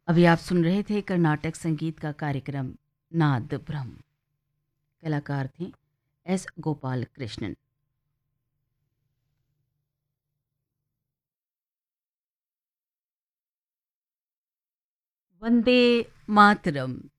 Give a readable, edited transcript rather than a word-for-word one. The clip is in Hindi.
अभी आप सुन रहे थे कर्नाटक संगीत का कार्यक्रम नाद ब्रह्म। कलाकार थे एस गोपाल कृष्णन। वंदे मातरम।